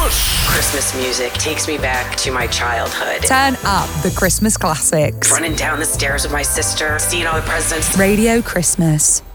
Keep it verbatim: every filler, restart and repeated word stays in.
push. Christmas music takes me back to my childhood. Turn up the Christmas classics. Running down the stairs with my sister, seeing all the presents. Radio Christmas.